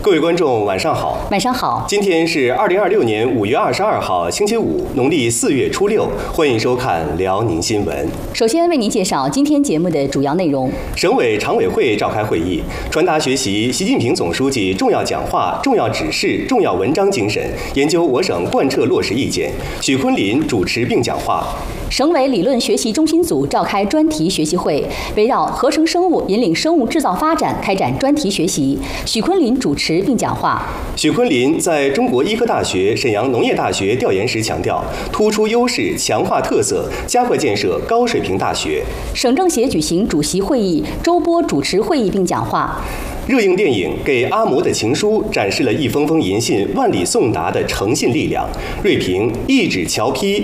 各位观众，晚上好。 晚上好。 今天是2026年5月22号，星期五，农历4月初6。欢迎收看辽宁新闻。 首先为您介绍今天节目的主要内容。 省委常委会召开会议，传达学习习近平总书记重要讲话、重要指示、重要文章精神，研究我省贯彻落实意见。许昆林主持并讲话。 省委理论学习中心组召开专题学习会，围绕合成生物引领生物制造发展开展专题学习。许昆林主持并讲话。 许昆林在中国医科大学、沈阳农业大学调研时强调，突出优势，强化特色，加快建设高水平大学。 省政协举行主席会议，周波主持会议并讲话。 热映电影《给阿嬷的情书》展示了一封封银信万里送达的诚信力量。锐评一纸桥批